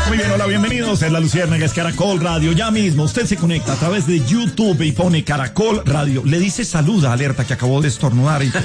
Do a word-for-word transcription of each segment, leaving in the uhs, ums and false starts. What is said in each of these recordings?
Muy bien, hola, bienvenidos. Es La Luciérnaga, es Caracol Radio. Ya mismo usted se conecta a través de YouTube y pone Caracol Radio. Le dice saluda, alerta, que acabó de estornudar. Y,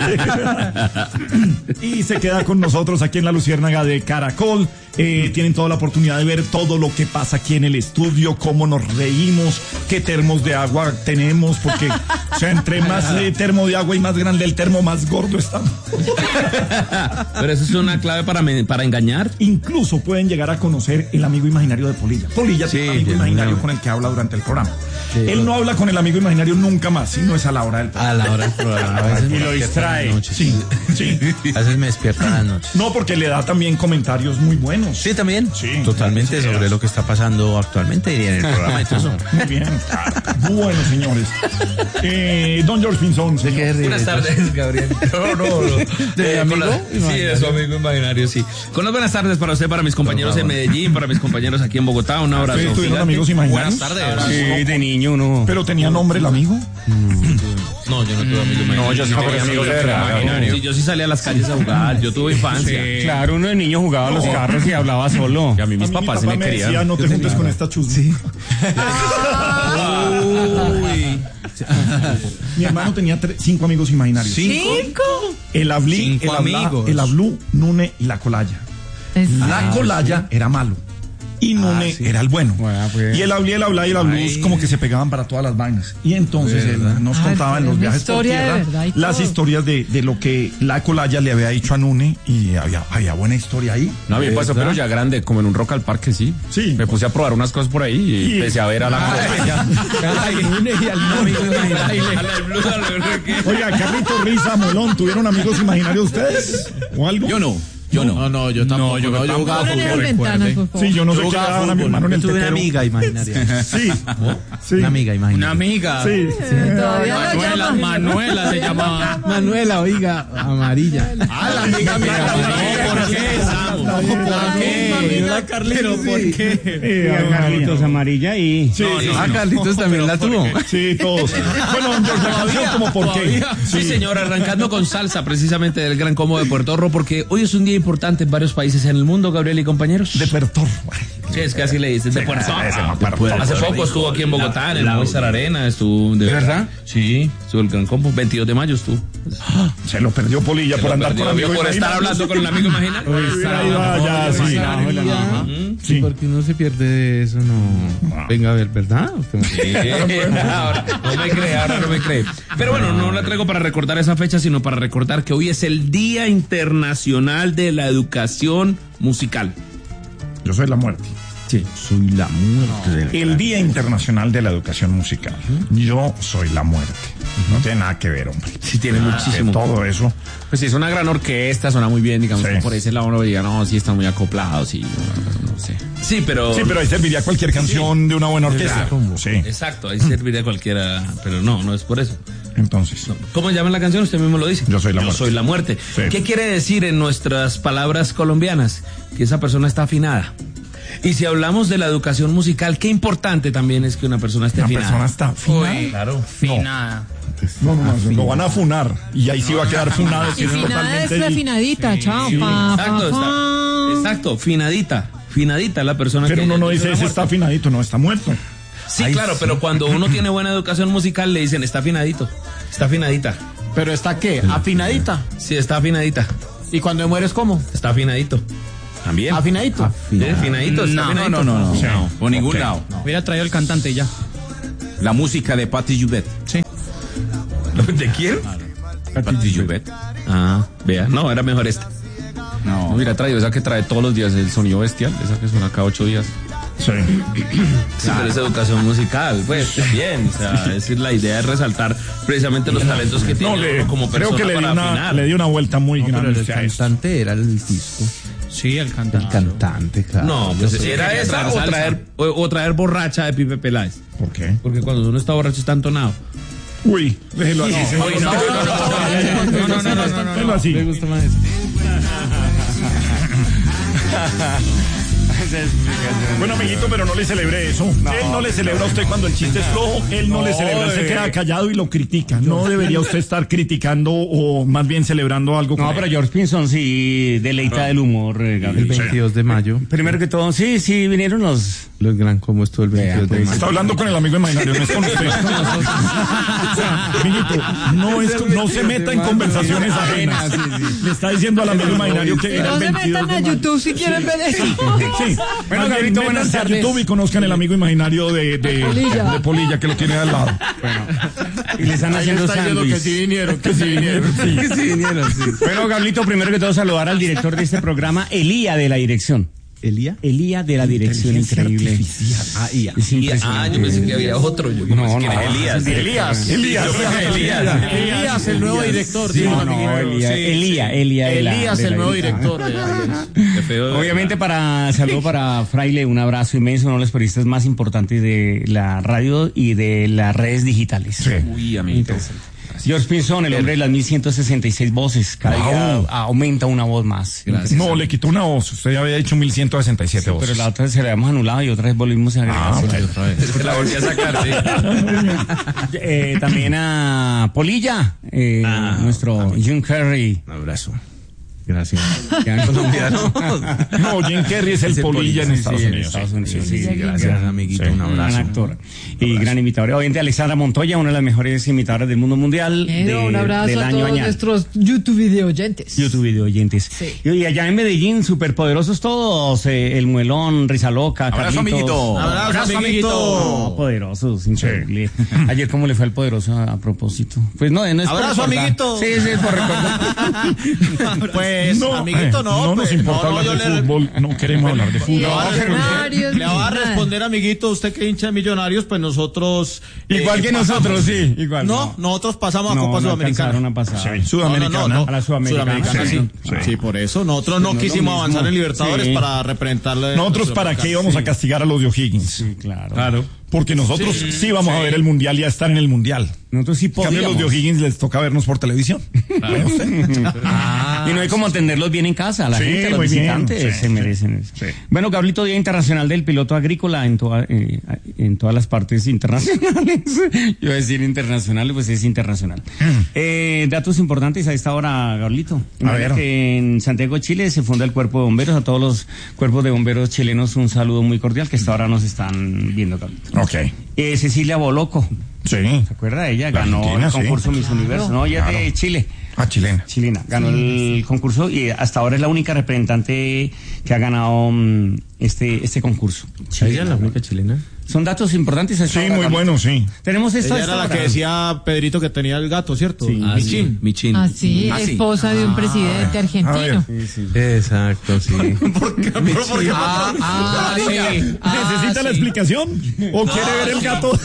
y se queda con nosotros aquí en La Luciérnaga de Caracol. Eh, tienen toda la oportunidad de ver todo lo que pasa aquí en el estudio, cómo nos reímos, qué termos de agua tenemos, porque, o sea, entre más eh, termo de agua y más grande el termo, más gordo estamos. Pero eso es una clave para, me, para engañar. Incluso pueden llegar a conocer el amigo imaginario de Polilla. Polilla sí, tiene un amigo imaginario no. con el que habla durante el programa. Sí, Él no habla con el amigo imaginario nunca más, sino es a la hora del programa. A la hora del programa. A veces y lo distrae. Sí, sí. A veces me despierta en las noches. No, porque le da también comentarios muy buenos. Sí, también. Sí. Totalmente sí, sobre sí. lo que está pasando actualmente y en el programa y todo eso. Muy bien. Bueno, señores. Eh, don George Pinzón, señor. Buenas tardes, Gabriel. No, no, no. ¿De eh, amigo? La, sí, de su amigo imaginario, sí. Con las buenas tardes para usted, para mis compañeros en Medellín, para mis compañeros aquí en Bogotá. Un abrazo. ¿Ustedes tuvieron amigos imaginarios? Buenas tardes. Sí, de niño no. ¿Pero tenía nombre el amigo? No, yo no tuve amigos imaginarios. No, yo sí tenía amigos de verdad. Sí, yo sí salía a las calles a jugar. Yo tuve infancia. Sí. Claro, uno de niño jugaba a los carros y hablaba solo. Y a mí mis a mí papás mi papá sí me, me querían. Decía, no te juntes con esta chusma. Sí. Uy. Mi hermano tenía tres, cinco amigos imaginarios. ¿Cinco? El Ablí, el Abla, el Ablú, Nune y la Colaya. La Colaya era malo y Nune ah, sí. era el bueno. bueno pues. Y el Ablí, el Abla y el Ablús como que se pegaban para todas las vainas. Y entonces él nos Ay, contaba en los viajes por tierra las historias de, de lo que la Colaya le había dicho a Nune y había, había buena historia ahí. No, a mí me pasó, pero ya grande, como en un Rock al Parque, sí. Sí. Me puse a probar unas cosas por ahí y, y empecé a ver a la Colaya. Al Nune y al Nune. Oiga, Carlito, Risa, Molón, ¿tuvieron amigos imaginarios ustedes? ¿O algo? Yo no. Yo no. No, no, yo tampoco. No, yo, no, yo jugaba fútbol. Ventanas, por favor. Sí, yo no sé qué daban a mi hermano en el tetero. Tuve una amiga imaginaria. Sí, sí. Una amiga imaginaria. Una amiga. Sí. sí. Manuela, Manuela se llamaba. Manuela, oiga, amarilla. Ah, la amiga mía. No, ¿por qué, Samu? ¿Por qué? La Carlitos, ¿por qué? Carlitos amarilla y... Sí, no, no, ah, Carlitos no, también la tuvo. Sí, todos. Bueno, la canción como por qué. Sí, señor, arrancando con salsa precisamente del Gran Combo de Puerto Rico, porque hoy es un día importante en varios países en el mundo, Gabriel y compañeros. De Puerto Sí, es que así le dicen, de Puerto Rico. Hace poco estuvo aquí en Bogotá, en el Movistar Arena, estuvo... ¿De verdad? Sí, estuvo el Gran Combo, veintidós de mayo estuvo. Se lo perdió Polilla Se por andar perdió, con amigos por estar hablando con el amigo imaginario. Ya, sí. Sí, porque uno se pierde de eso, no. Venga a ver, ¿verdad? Sí. Ahora, no me cree, ahora no me cree. Pero bueno, no la traigo para recordar esa fecha, sino para recordar que hoy es el Día Internacional de la Educación Musical. Yo soy la muerte. Sí, soy la muerte. No. El Día Internacional de la Educación Musical. Yo soy la muerte. No tiene nada que ver, hombre. Sí, tiene ah, muchísimo. Todo eso. Pues sí, es una gran orquesta, suena muy bien, digamos. Sí. Por ese lado uno diría, no, sí están muy acoplados y no, no sé. Sí, pero... Sí, pero ahí serviría cualquier canción sí. de una buena orquesta. Exacto. Sí. Exacto, ahí serviría cualquiera, pero no, no es por eso. Entonces. No. ¿Cómo llama la canción? Usted mismo lo dice. Yo soy la Yo muerte. soy la muerte. Sí. ¿Qué quiere decir en nuestras palabras colombianas? Que esa persona está afinada. Y si hablamos de la educación musical, qué importante también es que una persona esté una afinada. Una persona está afinada. Uy, claro, afinada. No, no, no, lo van a funar y ahí sí va a quedar funado. Y finada es afinadita, sí. Chao. Sí. Pa, exacto, pa, pa. Está, exacto, finadita, finadita la persona. Pero que uno no dice ese está afinadito, no, está muerto. Sí, Ay, claro, sí. Pero cuando uno tiene buena educación musical le dicen está afinadito, está afinadita. ¿Pero está qué? ¿Afinadita? Sí, está afinadita. ¿Y cuando mueres cómo? Está afinadito. También. ¿Afinadito? Afinadito. ¿Sí? Afinadito, está no, afinadito. no, no, no, no, sí. no, por ningún okay. lado. No. Hubiera traído el cantante ya. La música de Patti Juvet. Sí. ¿De quién? Patti Juvet. Ah, vea, no, era mejor este. No, hubiera traído esa que trae todos los días el sonido bestial, esa que suena cada ocho días. Sí. Sí, pero es educación musical, pues bien, o sea, es decir, la idea es resaltar precisamente los talentos que tiene no, le, como persona creo que le para dio, una, le dio una vuelta muy no, grande. Pero el cantante era el disco. Sí, el cantante. El cantante, claro. No, pues era esa o traer, o, o traer borracha de Pipe Peláez. ¿Por qué? Porque cuando uno está borracho está entonado. Uy, déjelo así. No, no, no, no, no, no, déjelo así. Me gusta más eso. esa explicación. Bueno, amiguito, pero no le celebre eso. No, él no le celebra a usted cuando el chiste es flojo, él no, no le celebra, él se queda callado y lo critica. No debería usted estar criticando o más bien celebrando algo. No, pero él. George Pinson sí deleita del humor, eh, Gabriel. El veintidós de mayo. Primero que todo, sí, sí, vinieron los... Los gran como estuvo el veintidós de mayo. Está hablando con el amigo imaginario, no es con usted. O sea, amiguito, no, es, no se meta en conversaciones ajenas. Sí, sí. Le está diciendo al amigo imaginario que era el veintidós de mayo. No se metan a YouTube si quieren ver eso. Sí. Bueno, Gabrielito, buenas tardes. A YouTube y conozcan el amigo imaginario de, de, Polilla. de Polilla, que lo tiene al lado. Bueno. Y le están haciendo sándwich. Que sí vinieron, que sí vinieron. Sí. Que sí vinieron, sí. Bueno, Gabrielito, primero que todo saludar al director de este programa, Elía de la dirección. ¿Elía? Elía de la dirección, increíble. Ah, Ia. Ah, yo pensé que había otro. Yo no, no, Elías. Elías. Elías. Elías. Elías, el nuevo director. Sí, no, no, Elías. Elía, Elía. Elías, el nuevo director. Obviamente, para saludo para Fraile, un abrazo inmenso, uno de los periodistas más importantes de la radio y de las redes digitales. Sí. Uy, amiguito. George Pinson, el hombre de las mil ciento sesenta y seis voces, cada wow. día aumenta una voz más. Gracias. No, le quitó una voz, usted ya había dicho mil ciento sesenta y siete sí, voces. Pero la otra vez se la habíamos anulado y otra vez volvimos a agregar. Ah, okay. Otra vez. La volví a sacar, sí. eh, también a Polilla, eh, ah, nuestro Jim Carrey. Un abrazo. Gracias. colombiano. No, Jim Carrey es el Polilla, Polilla en, Estados, sí, Unidos, en Estados Unidos. Sí, sí, sí, sí gracias, amiguito. Sí. Un abrazo. Gran actor y abrazo. Gran imitador. Obviamente, Alexandra Montoya, una de las mejores imitadoras del mundo mundial. De, un abrazo del a año todos añal. Nuestros YouTube video oyentes. YouTube video oyentes. Sí. Y allá en Medellín, superpoderosos todos. Eh, el Muelón, Risa Loca, abrazo, Carlitos. amiguito. Abrazo, abrazo amiguito. No, poderosos, increíble. Sí. Ayer, ¿cómo le fue al poderoso a, a propósito? Pues no, no es abrazo, por amiguito. Sí, sí, es por recordar. Pues, no, amiguito, no. No pues, nos importa no, hablar no, de le... fútbol, no queremos hablar de fútbol. Le va a responder, le va a responder amiguito, usted que hincha de Millonarios, pues nosotros... Igual eh, que pasamos. Nosotros, sí, igual. No, no. nosotros pasamos a no, Copa no Sudamericana. Una pasada. Sí, Sudamericana. No, no, no, a la Sudamericana. Sudamericana sí. Sí. Sí, por eso. Nosotros no, no quisimos avanzar en Libertadores sí. para representarle... Nosotros para qué íbamos sí. a castigar a los de O'Higgins. Sí, claro. Claro. Porque nosotros sí, sí vamos sí. a ver el Mundial y a estar en el Mundial. Nosotros sí podíamos. En cambio, los de O'Higgins les toca vernos por televisión. Claro. Ah, y no hay como atenderlos bien en casa. La sí, gente, los visitantes sí, se merecen eso. Sí. Bueno, Gabrielito, Día Internacional del Piloto Agrícola en, toda, eh, en todas las partes internacionales. Yo voy a decir internacional, pues es internacional. Mm. Eh, datos importantes a esta hora, Gabrielito. A ver. Que en Santiago, Chile, se funda el Cuerpo de Bomberos. A todos los cuerpos de bomberos chilenos, un saludo muy cordial, que hasta ahora nos están viendo, Gabrielito. Ok. Eh, Cecilia Boloco. Sí. ¿Se acuerda de ella? Ganó el concurso sí. Miss Universo. No, ella claro. es de Chile. Ah, chilena. Chilena. Ganó sí. el concurso y hasta ahora es la única representante que ha ganado um, este este concurso. ¿Ella es la única chilena? Son datos importantes. Sí, muy buenos, sí. Tenemos esto. Ella era la que decía Pedrito que tenía el gato, ¿cierto? Sí. Ah, Michín. Michín. Ah, sí, ah, esposa sí. de un presidente ah, argentino. Sí, sí. Exacto, sí. ¿Por qué? ¿Por qué? Ah, ah, sí. ah, ¿Necesita sí. la explicación? ¿O ah, quiere ver el gato?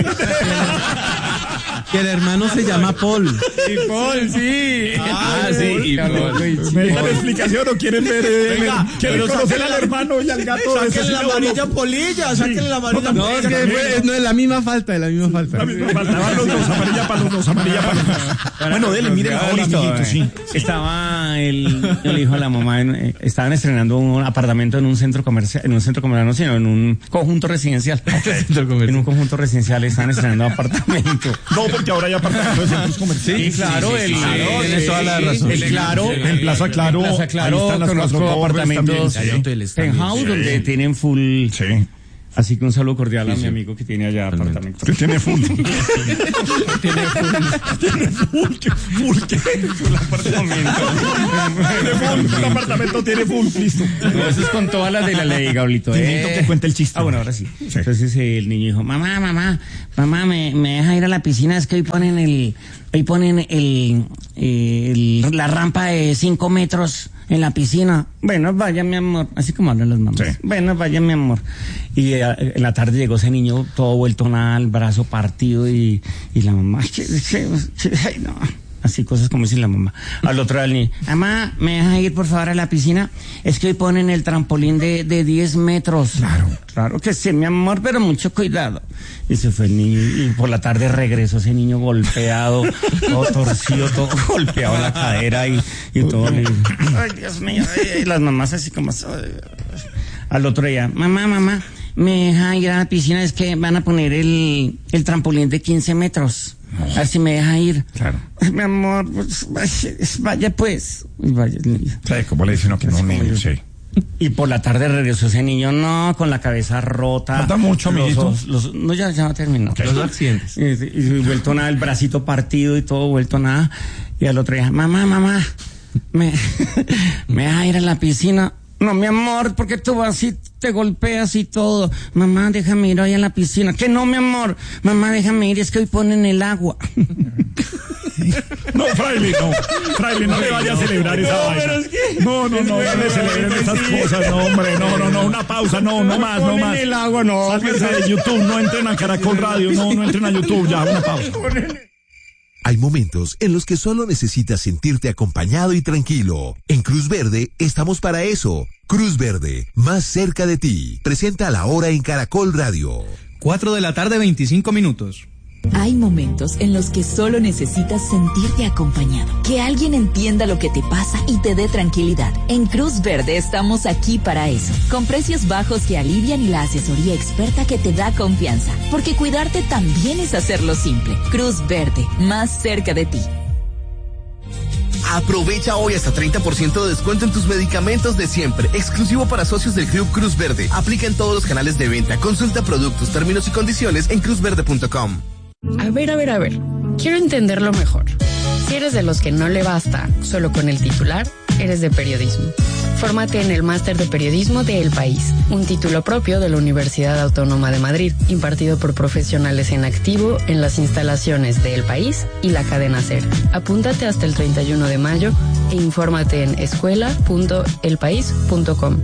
Que el hermano se llama Paul. Y Paul, sí. Ah, sí. Y Paul. ¿Necesita la explicación o quieren ver? Eh, Venga, quieren conocer al hermano y al gato. Sáquenle la amarilla Polilla, sáquenle la amarilla No, es que fue, no es la misma falta, es la misma falta. La misma falta. Van los dos, amarilla para los dos, amarilla para los dos. Bueno, dele, miren ahora, amiguito, sí. Estaba el, yo le dijo a la mamá, en, estaban estrenando un apartamento en un centro comercial, en un centro comercial, no, sino en un conjunto residencial. En un conjunto residencial estaban estrenando apartamento. No, porque ahora hay apartamentos de centros comerciales. Sí, claro, sí, sí, el, sí, claro, sí, tienes toda la razón. El claro, en Plaza Claro, en Plaza Claro, conozco apartamentos penthouse donde tienen full. Sí. Así que un saludo cordial a mi amigo que tiene allá apartamento. Que tiene full. Tiene full. Tiene full. ¿Qué full qué? Full apartamento. Tiene full. Un apartamento tiene full. Listo. No, eso es con todas las de la ley, Gablito. Eh. que cuente el chiste. Ah, bueno, ahora sí. sí. Entonces el niño dijo, mamá, mamá, mamá, me, me deja ir a la piscina, es que hoy ponen el, hoy ponen el, el la rampa de cinco metros en la piscina. Bueno, vaya mi amor, así como hablan las mamás. Sí. Bueno, vaya mi amor. Y eh, en la tarde llegó ese niño todo vuelto nada, el brazo partido y, y la mamá, ay, no. Así cosas como dice la mamá. Al otro día el niño, mamá, ¿me deja ir por favor a la piscina? Es que hoy ponen el trampolín de, de diez metros. Claro. Claro que sí, mi amor, pero mucho cuidado. Y se fue el niño y por la tarde regresó ese niño golpeado, todo torcido, todo golpeado en la cadera y, y todo. Y, ay, Dios mío, y las mamás así como... al otro día, mamá, mamá, me deja ir a la piscina, es que van a poner el, el trampolín de quince metros. A ver si me deja ir. Claro. Mi amor, pues, vaya pues. Y vaya, ¿sabes cómo le dice uno que no un niño? Sí. Y por la tarde regresó ese niño, no, con la cabeza rota. ¿Falta mucho, amiguito? Los, los, no, ya, ya terminó. Okay. Los accidentes. Y, y, y vuelto nada, el bracito partido y todo, vuelto nada. Y al otro día, mamá, mamá, me, me deja ir a la piscina. No, mi amor, porque tú vas y te golpeas y todo. Mamá, déjame ir hoy a la piscina. Que no, mi amor. Mamá, déjame ir, es que hoy ponen el agua. No, Fraile, no. Fraile, no le vaya a celebrar esa no, vaina. Pero es que... No, no, no, no le celebren esas cosas, no, hombre. No, no, no, una pausa, no, no más, no más. el agua, no. Sálvense de YouTube, no entren a Caracol Radio, no, no entren a YouTube, ya, una pausa. Hay momentos en los que solo necesitas sentirte acompañado y tranquilo. En Cruz Verde estamos para eso. Cruz Verde, más cerca de ti. Presenta La Hora en Caracol Radio. cuatro de la tarde, veinticinco minutos. Hay momentos en los que solo necesitas sentirte acompañado, que alguien entienda lo que te pasa y te dé tranquilidad. En Cruz Verde estamos aquí para eso, con precios bajos que alivian y la asesoría experta que te da confianza, porque cuidarte también es hacerlo simple. Cruz Verde, más cerca de ti. Aprovecha hoy hasta treinta por ciento de descuento en tus medicamentos de siempre, exclusivo para socios del Club Cruz Verde. Aplica en todos los canales de venta. Consulta productos, términos y condiciones en cruz verde punto com. A ver, a ver, a ver. Quiero entenderlo mejor. Si eres de los que no le basta solo con el titular, eres de periodismo. Fórmate en el Máster de Periodismo de El País, un título propio de la Universidad Autónoma de Madrid, impartido por profesionales en activo en las instalaciones de El País y la cadena SER. Apúntate hasta el treinta y uno de mayo e infórmate en escuela punto el país punto com.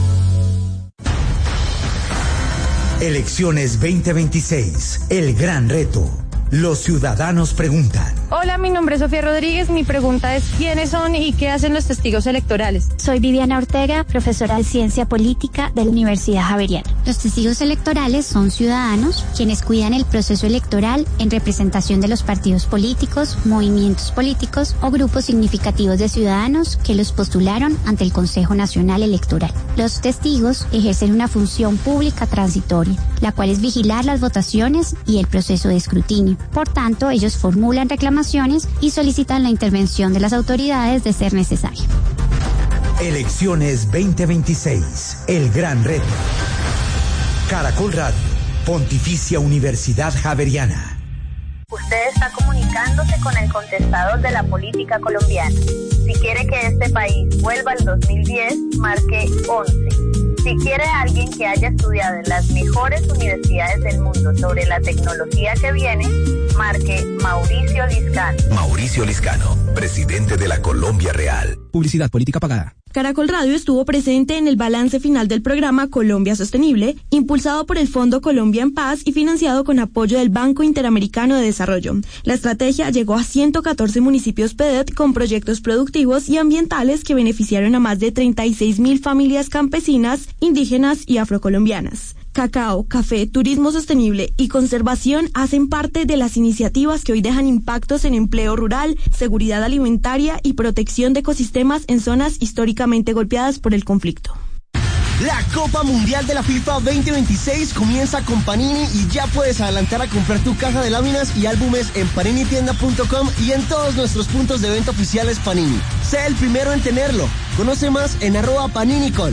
Elecciones veinte veintiséis, el gran reto. Los ciudadanos preguntan. Hola, mi nombre es Sofía Rodríguez. Mi pregunta es, ¿quiénes son y qué hacen los testigos electorales? Soy Viviana Ortega, profesora de Ciencia Política de la Universidad Javeriana. Los testigos electorales son ciudadanos quienes cuidan el proceso electoral en representación de los partidos políticos, movimientos políticos o grupos significativos de ciudadanos que los postularon ante el Consejo Nacional Electoral. Los testigos ejercen una función pública transitoria, la cual es vigilar las votaciones y el proceso de escrutinio. Por tanto, ellos formulan reclamaciones y solicitan la intervención de las autoridades de ser necesario. Elecciones veinte veintiséis, el gran reto. Caracol Radio, Pontificia Universidad Javeriana. Usted está comunicándose con el contestador de la política colombiana. Si quiere que este país vuelva al dos mil diez, marque once. Si quiere a alguien que haya estudiado en las mejores universidades del mundo sobre la tecnología que viene, marque Mauricio Liscano. Mauricio Liscano, presidente de la Colombia Real. Publicidad política pagada. Caracol Radio estuvo presente en el balance final del programa Colombia Sostenible, impulsado por el Fondo Colombia en Paz y financiado con apoyo del Banco Interamericano de Desarrollo. La estrategia llegó a ciento catorce municipios P E D E T con proyectos productivos y ambientales que beneficiaron a más de treinta y seis mil familias campesinas, indígenas y afrocolombianas. Cacao, café, turismo sostenible y conservación hacen parte de las iniciativas que hoy dejan impactos en empleo rural, seguridad alimentaria y protección de ecosistemas en zonas históricamente golpeadas por el conflicto. La Copa Mundial de la FIFA veinte veintiséis comienza con Panini y ya puedes adelantar a comprar tu caja de láminas y álbumes en panini tienda punto com y en todos nuestros puntos de venta oficiales Panini. Sé el primero en tenerlo. Conoce más en arroba paninicol.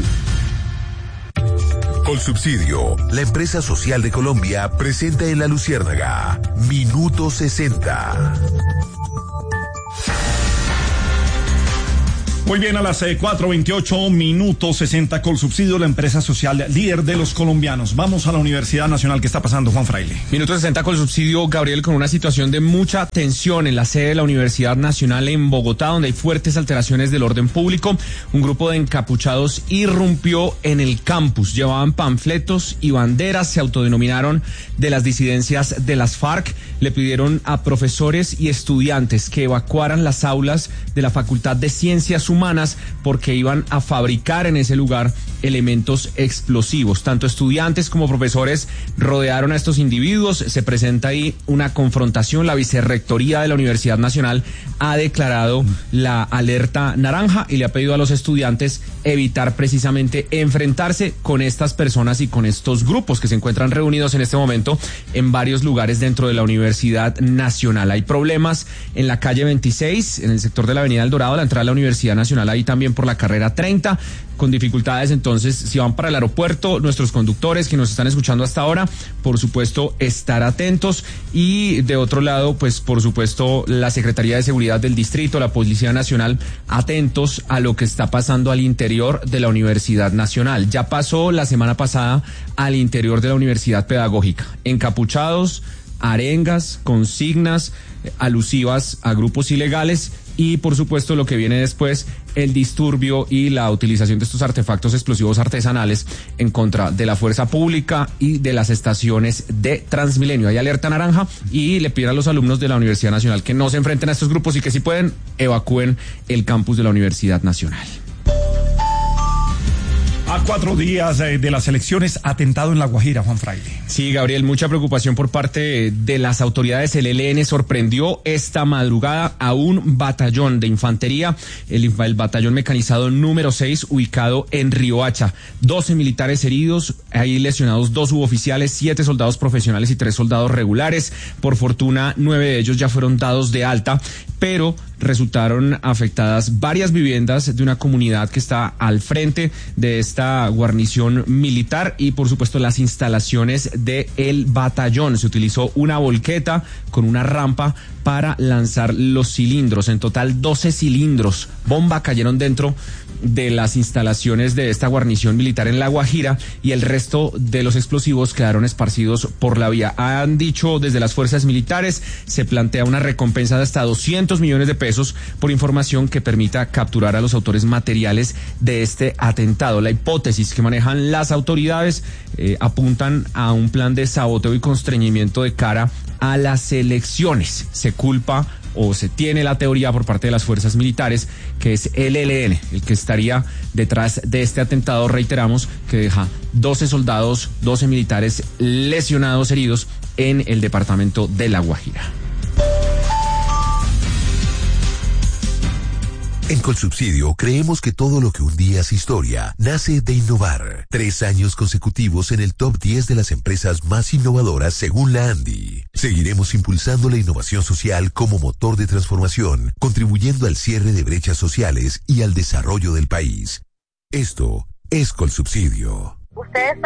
Colsubsidio, la empresa social de Colombia, presenta en La Luciérnaga, Minuto sesenta. Muy bien, a las cuatro veintiocho, minuto sesenta, Colsubsidio, la empresa social líder de los colombianos. Vamos a la Universidad Nacional. ¿Qué está pasando, Juan Fraile? Minuto sesenta, Colsubsidio, Gabriel, con una situación de mucha tensión en la sede de la Universidad Nacional en Bogotá, donde hay fuertes alteraciones del orden público. Un grupo de encapuchados irrumpió en el campus. Llevaban panfletos y banderas, se autodenominaron de las disidencias de las FARC. Le pidieron a profesores y estudiantes que evacuaran las aulas de la Facultad de Ciencias Humanas porque iban a fabricar en ese lugar elementos explosivos. Tanto estudiantes como profesores rodearon a estos individuos. Se presenta ahí una confrontación. La vicerrectoría de la Universidad Nacional ha declarado la alerta naranja y le ha pedido a los estudiantes evitar precisamente enfrentarse con estas personas y con estos grupos que se encuentran reunidos en este momento en varios lugares dentro de la Universidad Nacional. Hay problemas en la calle veintiséis, en el sector de la Avenida El Dorado, la entrada a la Universidad Nacional, ahí también por la carrera treinta, con dificultades. Entonces, si van para el aeropuerto, nuestros conductores que nos están escuchando hasta ahora, por supuesto, estar atentos. Y de otro lado, pues por supuesto, la Secretaría de Seguridad del Distrito, la Policía Nacional, atentos a lo que está pasando al interior de la Universidad Nacional. Ya pasó la semana pasada al interior de la Universidad Pedagógica. Encapuchados, arengas, consignas eh, alusivas a grupos ilegales y por supuesto lo que viene después, el disturbio y la utilización de estos artefactos explosivos artesanales en contra de la fuerza pública y de las estaciones de Transmilenio. Hay alerta naranja y le piden a los alumnos de la Universidad Nacional que no se enfrenten a estos grupos y que si pueden evacúen el campus de la Universidad Nacional. A cuatro días de las elecciones, atentado en La Guajira, Juan Fraile. Sí, Gabriel, mucha preocupación por parte de las autoridades. El E L N sorprendió esta madrugada a un batallón de infantería, el, el batallón mecanizado número seis, ubicado en Riohacha. doce militares heridos, hay lesionados dos suboficiales, siete soldados profesionales y tres soldados regulares. Por fortuna, nueve de ellos ya fueron dados de alta, pero resultaron afectadas varias viviendas de una comunidad que está al frente de esta guarnición militar y por supuesto las instalaciones del batallón. Se utilizó una volqueta con una rampa para lanzar los cilindros. En total doce cilindros bomba cayeron dentro de las instalaciones de esta guarnición militar en La Guajira y el resto de los explosivos quedaron esparcidos por la vía. Han dicho desde las fuerzas militares, se plantea una recompensa de hasta doscientos millones de pesos por información que permita capturar a los autores materiales de este atentado. La hipótesis que manejan las autoridades eh, apuntan a un plan de saboteo y constreñimiento de cara a las elecciones. Se culpa o se tiene la teoría por parte de las fuerzas militares que es el E L N el que estaría detrás de este atentado, reiteramos, que deja doce soldados, doce militares lesionados, heridos en el departamento de La Guajira. En Colsubsidio creemos que todo lo que un día es historia nace de innovar. Tres años consecutivos en el top diez de las empresas más innovadoras según la ANDI. Seguiremos impulsando la innovación social como motor de transformación, contribuyendo al cierre de brechas sociales y al desarrollo del país. Esto es Colsubsidio. Ustedes